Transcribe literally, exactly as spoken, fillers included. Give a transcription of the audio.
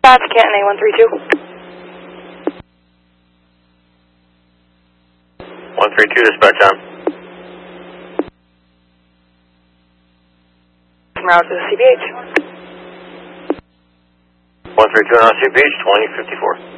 dispatch, Canton A one three two. one three two, dispatch on. Route to the C B H. one three two on C B H, twenty fifty-four.